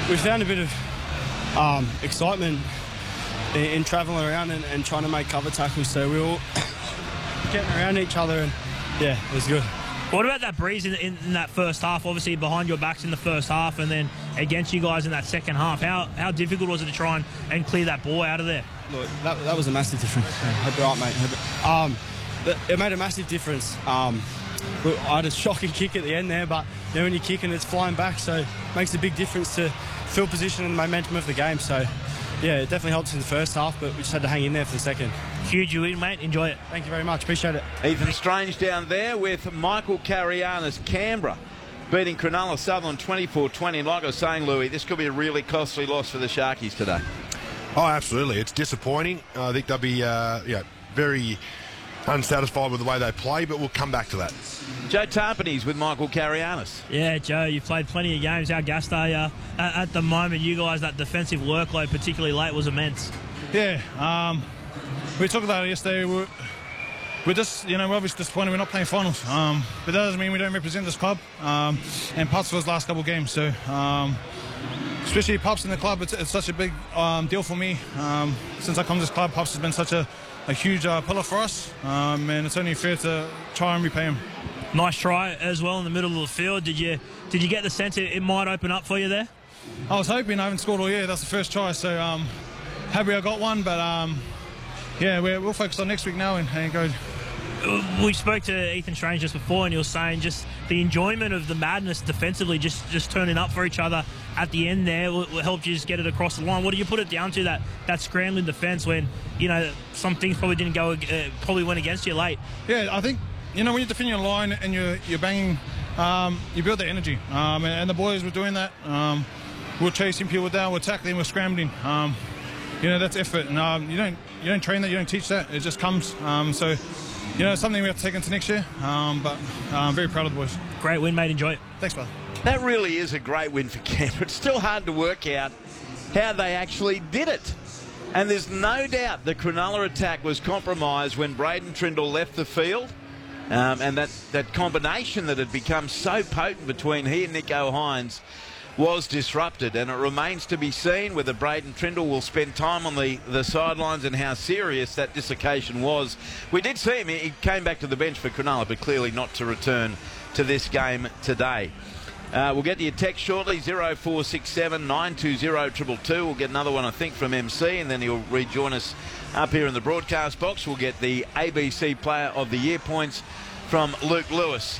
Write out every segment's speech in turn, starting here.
we found a bit of excitement in travelling around and trying to make cover tackles. So we were all getting around each other, and yeah, it was good. What about that breeze in that first half? Obviously behind your backs in the first half, and then against you guys in that second half. How difficult was it to try and clear that ball out of there? Look, that was a massive difference. Hope you're right, mate. It made a massive difference. I had a shocking kick at the end there, but when you're kicking, it's flying back, so it makes a big difference to field position and the momentum of the game. So yeah, it definitely helps in the first half, but we just had to hang in there for the second. Huge win, mate. Enjoy it. Thank you very much. Appreciate it. Ethan Strange down there with Michael Carianis. Canberra beating Cronulla Sutherland 24-20. And like I was saying, Louis, this could be a really costly loss for the Sharkies today. Oh, absolutely. It's disappointing. I think they'll be very unsatisfied with the way they play, but we'll come back to that. Joe Tarpany's with Michael Carianis. Yeah, Joe, you've played plenty of games. How gassed are you? At the moment, you guys, that defensive workload, particularly late, was immense. Yeah, we talked about it yesterday. We're just, we're obviously disappointed we're not playing finals. But that doesn't mean we don't represent this club. And Pups for his last couple of games. So, especially Pups in the club, it's such a big deal for me. Since I come to this club, Pups has been such a huge pillar for us. And it's only fair to try and repay him. Nice try as well in the middle of the field. Did you get the sense it might open up for you there? I was hoping. I haven't scored all year. That's the first try. So, happy I got one. But, yeah, we'll focus on next week now and go. We spoke to Ethan Strange just before, and he was saying just the enjoyment of the madness defensively, just turning up for each other at the end there helped you just get it across the line. What do you put it down to, that scrambling defence when, some things probably didn't go, probably went against you late? Yeah, I think, when you're defending your line and you're banging, you build that energy. And the boys were doing that. We're chasing people down, we're tackling, we're scrambling. That's effort. And you don't train that, you don't teach that. It just comes. So, it's something we have to take into next year. But I'm very proud of the boys. Great win, mate. Enjoy it. Thanks, brother. That really is a great win for Canberra. It's still hard to work out how they actually did it. And there's no doubt the Cronulla attack was compromised when Braden Trindle left the field. And that combination that had become so potent between he and Nico Hines was disrupted, and it remains to be seen whether Braden Trindle will spend time on the sidelines and how serious that dislocation was. We did see him, he came back to the bench for Cronulla, but clearly not to return to this game today. We'll get to your text shortly, 0467 920 222. We'll get another one, I think, from MC, and then he'll rejoin us up here in the broadcast box. We'll get the ABC Player of the Year points from Luke Lewis.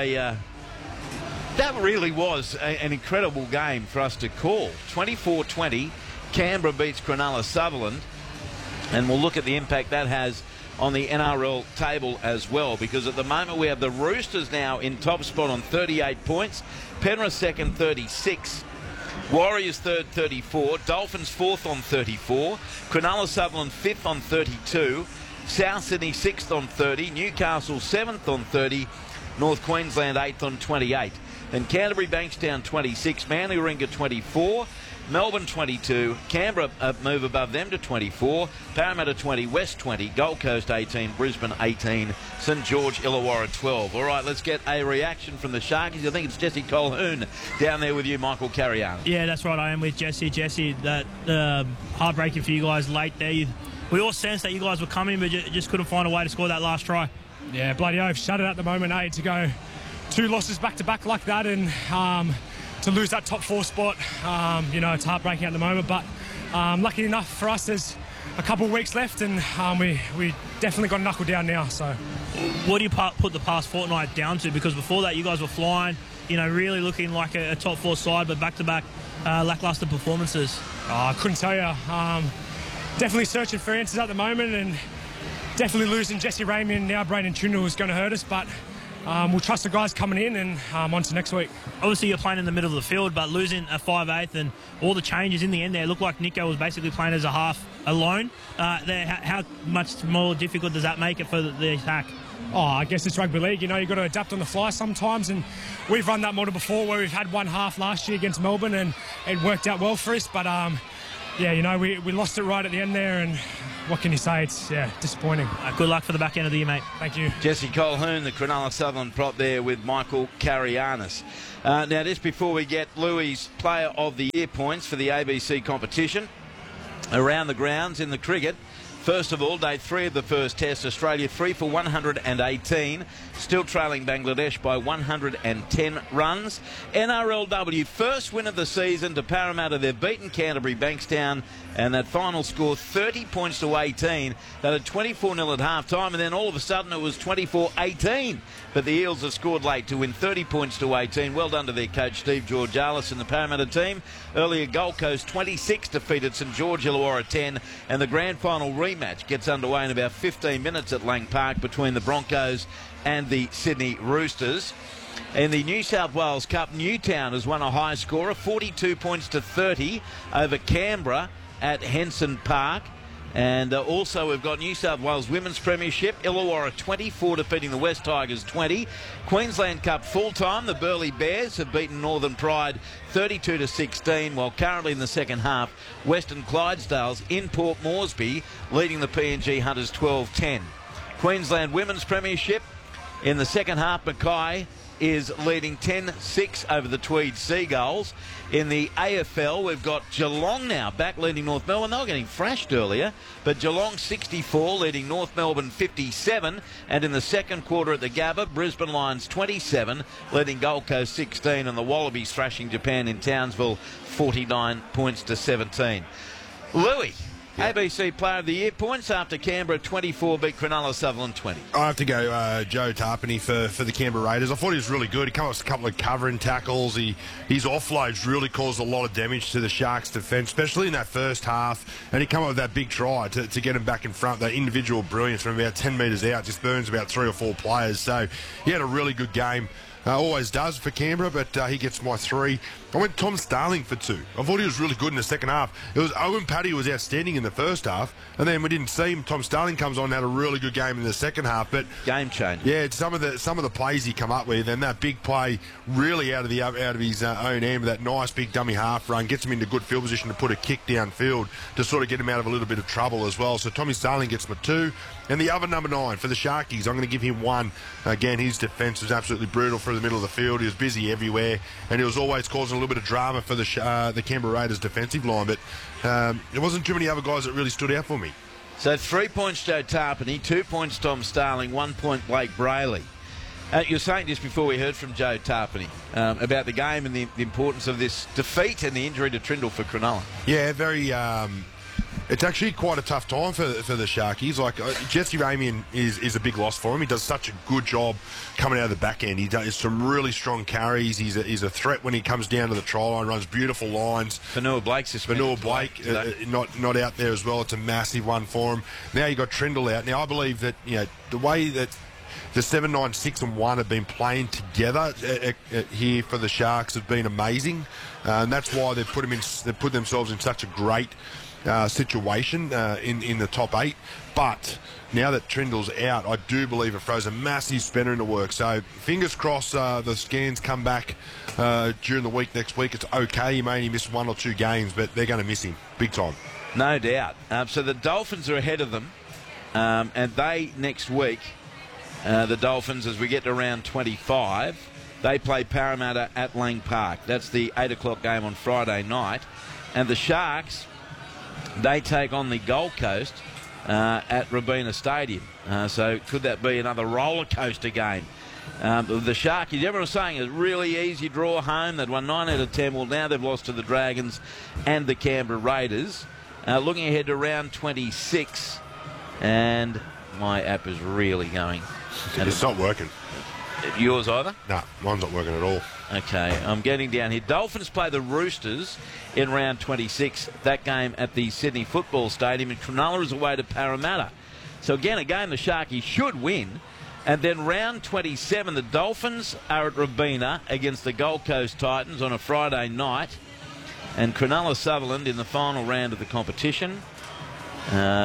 That really was an incredible game for us to call. 24-20, Canberra beats Cronulla Sutherland. And we'll look at the impact that has on the NRL table as well, because at the moment we have the Roosters now in top spot on 38 points, Penrith second 36, Warriors third 34, Dolphins fourth on 34, Cronulla Sutherland fifth on 32, South Sydney sixth on 30, Newcastle seventh on 30, North Queensland eighth on 28. Then Canterbury Bankstown 26, Manly Warringah 24, Melbourne 22, Canberra move above them to 24, Parramatta 20, West 20, Gold Coast 18, Brisbane 18, St George Illawarra 12. All right, let's get a reaction from the Sharkies. I think it's Jesse Colquhoun down there with you, Michael Carianis. Yeah, that's right. I am with Jesse. Jesse, that heartbreaking for you guys late there. We all sensed that you guys were coming, but just couldn't find a way to score that last try. Yeah, bloody oath. Shut it at the moment, to go 2 losses back-to-back like that, and to lose that top 4 spot, it's heartbreaking at the moment, but lucky enough for us, there's a couple of weeks left, and we definitely got to knuckle down now. So, what do you put the past fortnight down to? Because before that, you guys were flying, really looking like a top 4 side, but back-to-back lackluster performances. I couldn't tell you. Definitely searching for answers at the moment, and definitely losing Jesse Ramey and now Braden Trindle is going to hurt us, but we'll trust the guys coming in and on to next week. Obviously, you're playing in the middle of the field, but losing a 5/8 and all the changes in the end there, looked like Nico was basically playing as a half alone. How much more difficult does that make it for the attack? Oh, I guess it's rugby league. You've got to adapt on the fly sometimes, and we've run that model before where we've had one half last year against Melbourne, and it worked out well for us. But, we lost it right at the end there, and what can you say? It's disappointing. Good luck for the back end of the year, mate. Thank you. Jesse Colquhoun, the Cronulla Sutherland prop there with Michael Carianis. Now, just before we get Louis' Player of the Year points for the ABC competition, around the grounds in the cricket. First of all, day 3 of the first test, Australia 3 for 118, still trailing Bangladesh by 110 runs. NRLW, first win of the season to Parramatta. They've beaten Canterbury Bankstown, and that final score 30 points to 18. They had 24-0 at half-time, and then all of a sudden it was 24-18. But the Eels have scored late to win 30 points to 18. Well done to their coach, Steve Georgalis, and the Parramatta team. Earlier, Gold Coast 26 defeated St George Illawarra 10, and the grand final rematch gets underway in about 15 minutes at Lang Park between the Broncos and the Sydney Roosters. In the New South Wales Cup, Newtown has won a high scorer, 42 points to 30 over Canberra at Henson Park. And also we've got New South Wales Women's Premiership, Illawarra 24 defeating the West Tigers 20. Queensland Cup full-time, the Burleigh Bears have beaten Northern Pride 32 to 16, while currently in the second half, Western Clydesdales in Port Moresby leading the PNG Hunters 12-10. Queensland Women's Premiership, in the second half, Mackay is leading 10-6 over the Tweed Seagulls. In the AFL, we've got Geelong now back leading North Melbourne. They were getting thrashed earlier, but Geelong 64 leading North Melbourne 57. And in the second quarter at the Gabba, Brisbane Lions 27 leading Gold Coast 16, and the Wallabies thrashing Japan in Townsville 49 points to 17. Louis, ABC Player of the Year points after Canberra 24 beat Cronulla Sutherland 20. I have to go Joe Tarpany for the Canberra Raiders. I thought he was really good. He came up with a couple of covering tackles. His offloads really caused a lot of damage to the Sharks' defence, especially in that first half. And he came up with that big try to get him back in front. That individual brilliance from about 10 metres out just burns about 3 or 4 players. So he had a really good game. Always does for Canberra, but he gets my 3. I went Tom Starling for 2. I thought he was really good in the second half. It was Owen Paddy who was outstanding in the first half, and then we didn't see him. Tom Starling comes on and had a really good game in the second half. But game changer. Yeah, some of the plays he come up with, and that big play really out of his own end with that nice big dummy half run, gets him into good field position to put a kick downfield to sort of get him out of a little bit of trouble as well. So Tommy Starling gets my 2. And the other number 9 for the Sharkies, I'm going to give him 1. Again, his defence was absolutely brutal through the middle of the field. He was busy everywhere, and he was always causing a little bit of drama for the Canberra Raiders defensive line. But there wasn't too many other guys that really stood out for me. So 3 points Joe Tarpany, 2 points Tom Starling, 1 point Blake Brayley. You were saying just before we heard from Joe Tarpany about the game and the importance of this defeat and the injury to Trindle for Cronulla. Yeah, very... It's actually quite a tough time for the Sharkies. Like Jesse Ramian is a big loss for him. He does such a good job coming out of the back end. He does some really strong carries. He's a threat when he comes down to the try line. Runs beautiful lines. Fanua Blake's Fanua Blake not out there as well. It's a massive one for him. Now you got Trindle out. Now I believe that the way that the 7, 9, 6 and 1 have been playing together here for the Sharks have been amazing, and that's why they've put themselves in such a great situation in the top 8. But now that Trindle's out, I do believe it throws a massive spanner into work. So fingers crossed the scans come back during the week next week. It's okay. He may only miss 1 or 2 games, but they're going to miss him big time. No doubt. So the Dolphins are ahead of them, and they next week, the Dolphins, as we get to round 25, they play Parramatta at Lang Park. That's the 8 o'clock game on Friday night. And the Sharks, they take on the Gold Coast at Robina Stadium. So could that be another roller coaster game? The Sharkies, everyone was saying, a really easy draw home. They'd won 9 out of 10. Well, now they've lost to the Dragons and the Canberra Raiders. Looking ahead to round 26, and my app is really going. It's not working. Yours either? No, mine's not working at all. Okay, I'm getting down here. Dolphins play the Roosters in round 26. That game at the Sydney Football Stadium, and Cronulla is away to Parramatta. So again, a game the Sharkies should win. And then round 27, the Dolphins are at Robina against the Gold Coast Titans on a Friday night. And Cronulla Sutherland in the final round of the competition.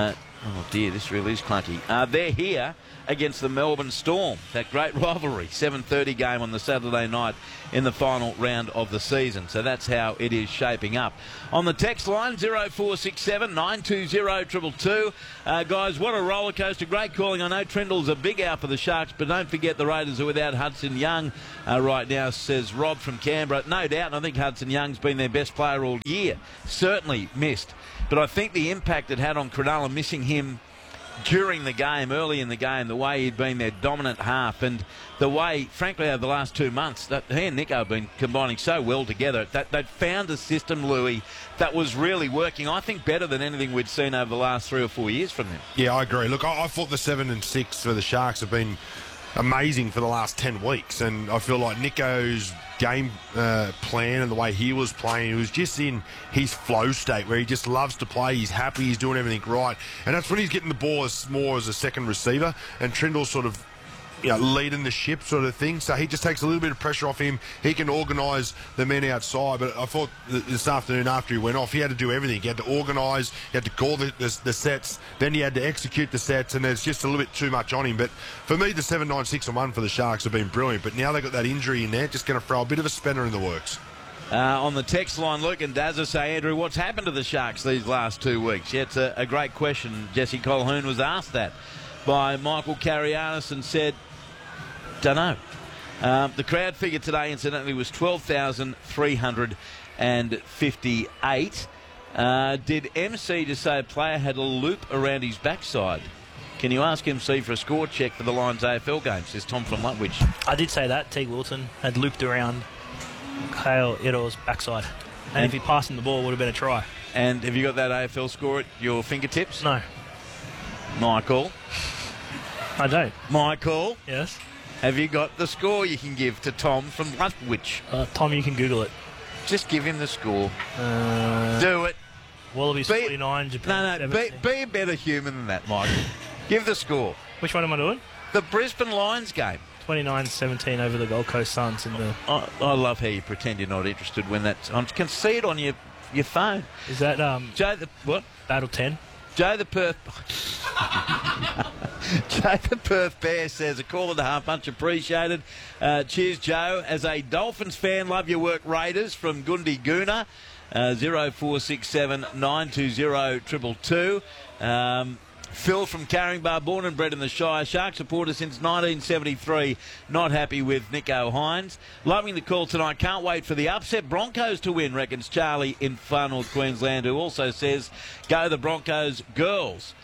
Oh dear, this really is clunky. They're here against the Melbourne Storm. That great rivalry, 7:30 game on the Saturday night in the final round of the season. So that's how it is shaping up. On the text line, 0467 920 222. Guys, what a roller coaster. Great calling. I know Trindle's a big out for the Sharks, but don't forget the Raiders are without Hudson Young right now, says Rob from Canberra. No doubt, and I think Hudson Young's been their best player all year. Certainly missed. But I think the impact it had on Cronulla, missing him during the game, early in the game, the way he'd been their dominant half, and the way, frankly, over the last 2 months, that he and Nico have been combining so well together. That they'd found a system, Louis, that was really working, I think, better than anything we'd seen over the last 3 or 4 years from them. Yeah, I agree. Look, I thought the 7 and 6 for the Sharks have been amazing for the last 10 weeks, and I feel like Nico's game plan and the way he was playing, he was just in his flow state where he just loves to play, he's happy, he's doing everything right, and that's when he's getting the ball more as a second receiver, and Trindle sort of leading the ship sort of thing. So he just takes a little bit of pressure off him. He can organise the men outside. But I thought this afternoon after he went off, he had to do everything. He had to organise, he had to call the sets, then he had to execute the sets, and there's just a little bit too much on him. But for me, the 7, 9, 6 and 1 for the Sharks have been brilliant. But now they've got that injury in there, just going to throw a bit of a spanner in the works. On the text line, Luke and Dazza say, Andrew, what's happened to the Sharks these last 2 weeks? Yeah, it's a great question. Jesse Colquhoun was asked that by Michael Carianis and said, don't know. The crowd figure today, incidentally, was 12,358. Did MC just say a player had a loop around his backside? Can you ask MC for a score check for the Lions AFL game, says Tom from Lutwich. I did say that. Teague Wilton had looped around Kale Edor's backside. And if he passed him the ball, it would have been a try. And have you got that AFL score at your fingertips? No. Michael? I don't. Michael? Yes? Have you got the score you can give to Tom from Lutwich? Tom, you can Google it. Just give him the score. Do it. Wallabies 49, Japan 17. Be a better human than that, Michael. Give the score. Which one am I doing? The Brisbane Lions game. 29-17 over the Gold Coast Suns. I love how you pretend you're not interested when that's... I can see it on your phone. Is that... Joe what? Battle 10. Joe the Perth... Joe the Perth Bear says, a call and a half, much appreciated. Cheers, Joe. As a Dolphins fan, love your work, Raiders, from Gundi Guna. 0467 920 222. Phil from Caringbah, born and bred in the Shire. Shark supporter since 1973. Not happy with Nico Hines. Loving the call tonight. Can't wait for the upset Broncos to win, reckons Charlie in Far North Queensland, who also says, go the Broncos girls.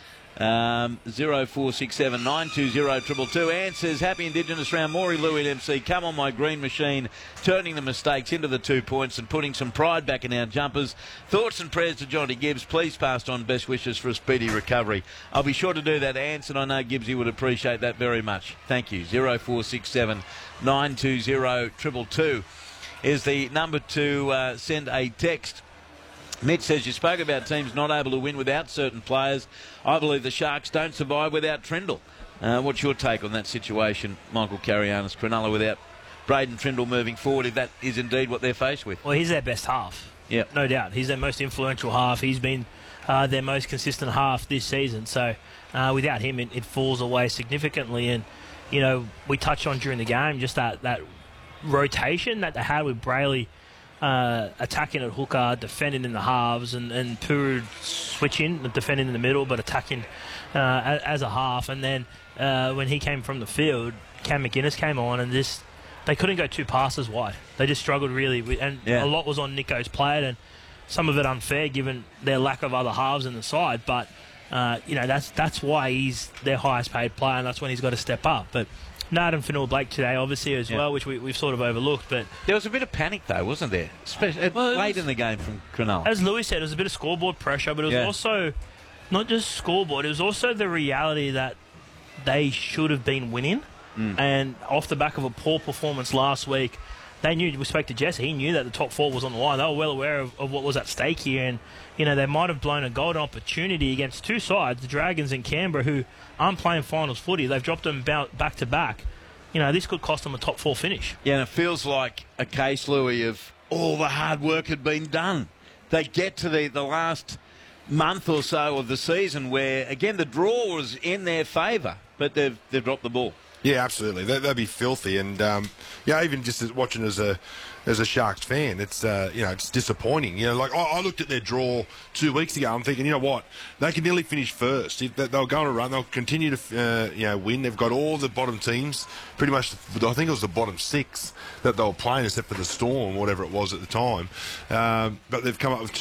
0467 920 222. Anne says, happy Indigenous round. Maury, Louie and MC, come on my green machine, turning the mistakes into the 2 points and putting some pride back in our jumpers. Thoughts and prayers to Johnny Gibbs. Please pass on best wishes for a speedy recovery. I'll be sure to do that, Anne, and I know Gibbsy would appreciate that very much. Thank you. 0467 920 222 is the number to send a text. Mitch says, you spoke about teams not able to win without certain players. I believe the Sharks don't survive without Trindle. What's your take on that situation, Michael Carianis? Cronulla without Braden Trindle moving forward, if that is indeed what they're faced with? Well, he's their best half. Yeah, no doubt. He's their most influential half. He's been their most consistent half this season. So without him, it falls away significantly. And, you know, we touched on during the game just that rotation that they had with Brayley attacking at hooker, defending in the halves, and Puru switching, defending in the middle, but attacking as a half. And then when he came from the field, Cam McInnes came on, and they couldn't go 2 passes wide. They just struggled really, and a lot was on Nico's plate, and some of it unfair given their lack of other halves in the side. But you know, that's why he's their highest paid player, and that's when he's got to step up. But Nard and Fanua-Blake today, obviously, as well, which we've sort of overlooked. But there was a bit of panic, though, wasn't there? Late in the game from Cronulla. As Louis said, it was a bit of scoreboard pressure, but it was also not just scoreboard. It was also the reality that they should have been winning. And off the back of a poor performance last week, they knew, we spoke to Jesse, he knew that the top 4 was on the line. They were well aware of what was at stake here. And, you know, they might have blown a golden opportunity against 2 sides, the Dragons and Canberra, who aren't playing finals footy. They've dropped them back to back. You know, this could cost them a top 4 finish. Yeah, and it feels like a case, Louis, of all the hard work had been done. They get to the last month or so of the season where, again, the draw was in their favour, but they've dropped the ball. Yeah, absolutely. They'd be filthy, and yeah, even just watching as a Sharks fan, it's it's disappointing. Like I looked at their draw 2 weeks ago. I'm thinking, you know what, they can nearly finish first. They'll go on a run. They'll continue to win. They've got all the bottom teams, pretty much. I think it was the bottom 6 that they were playing, except for the Storm, whatever it was at the time. But they've come up with